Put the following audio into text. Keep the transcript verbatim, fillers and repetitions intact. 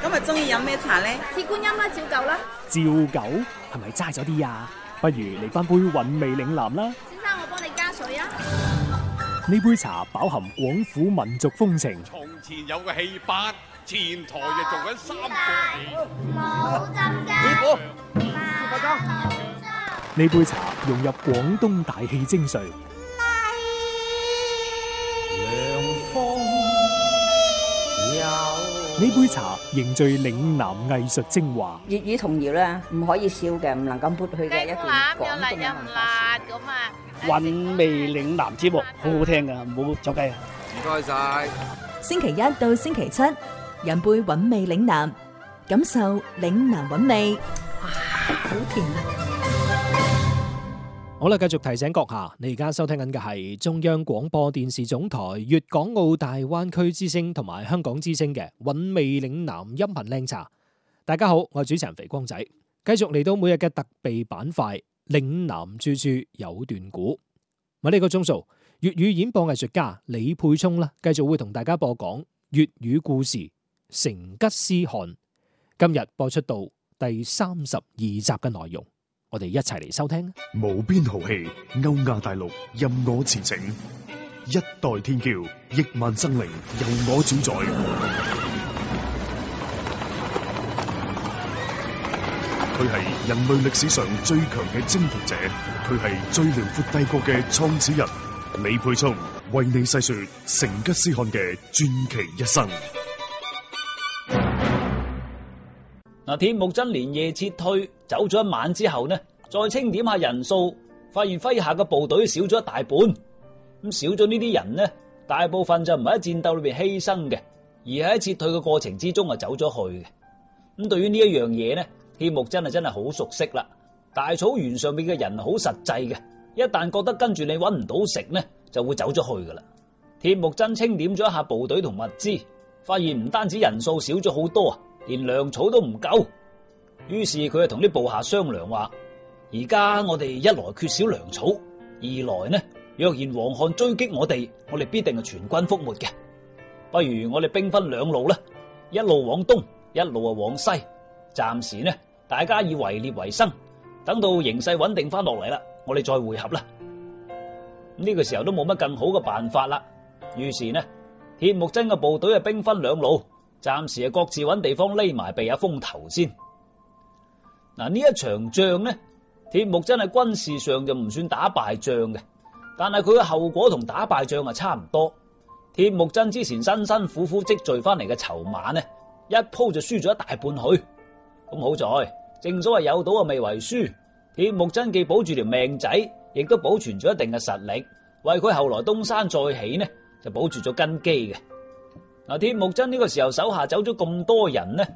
今日中意飲咩茶呢？ 鐵觀音啦，照舊啦。 照舊係咪齋咗啲啊？不如嚟翻杯韻味嶺南啦。 先生，我幫你加水啊。 呢杯茶飽含廣府民族風情。 從前有個戲班，前台就做緊三個冇浸㗎。 師傅， 呢杯茶融入廣東大氣精髓。呢杯茶凝聚嶺南藝術精華。 粵語童謠咧，唔可以少嘅，唔能夠抹去嘅一段廣東嘅文化咁啊！ 韻味嶺南節目好好聽噶，唔好走雞啊！ 唔該晒。 星期一到星期七，飲杯韻味嶺南，感受嶺南韻味。哇，好甜啊！ 好啦，繼續提醒閣下，你而家收聽緊嘅係中央廣播電視總台粵港澳大灣區之聲同埋香港之聲嘅韻味嶺南音頻靚茶。大家好，我係主持人肥光仔，繼續嚟到每日嘅特備板塊嶺南處處有段古。喺呢個鐘數，粵語演播藝術家李沛聰啦，繼續會同大家播講粵語故事《成吉思汗》。今日播出到第三十二集嘅內容。我哋一齊嚟收聽。 無邊豪氣，歐亞大陸任我馳騁，一代天驕，億萬生靈由我主宰。佢係人類歷史上最強嘅征服者，佢係最遼闊帝國嘅創始人。李沛聰為你細說成吉思汗嘅傳奇一生。 嗱，鐵木真連夜撤退，走咗一晚之後呢，再清點下人數，發現麾下嘅部隊少咗一大半。咁少咗呢啲人呢，大部分就唔係喺戰鬥裏邊犧牲嘅，而係喺撤退嘅過程之中啊走咗去嘅。咁對於呢一樣嘢呢，鐵木真係真係好熟悉啦。大草原上邊嘅人好實際嘅，一旦覺得跟住你搵唔到食呢，就會走咗去噶啦。鐵木真清點咗一下部隊同物資，發現唔單止人數少咗好多啊，連糧草都唔夠。於是佢就同啲部下商量話：而家我哋一來缺少糧草，二來呢，若然黃漢追擊我哋，我哋必定係全軍覆沒嘅。不如我哋兵分兩路啦，一路往東，一路啊往西。暫時呢，大家以圍獵為生，等到形勢穩定翻落嚟啦，我哋再會合啦。呢個時候都冇乜更好嘅辦法啦。於是呢，鐵木真嘅部隊啊兵分兩路，暫時啊各自揾地方匿埋避下風頭先。嗱，呢一場仗呢，鐵木真喺軍事上就唔算打敗仗嘅，但係佢嘅後果同打敗仗啊差唔多。鐵木真之前辛辛苦苦積聚翻嚟嘅籌碼呢，一鋪就輸咗一大半去。咁好在，正所謂有賭啊未為輸，鐵木真既保住條命仔，亦都保存咗一定嘅實力，為佢後來東山再起呢就保住咗根基嘅。嗱，鐵木真呢個時候手下走咗咁多人呢，